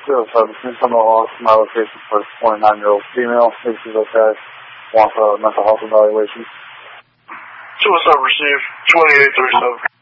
Can someone lost my location for a 29-year-old female. This is okay. Wants a mental health evaluation. Suicide received 2837.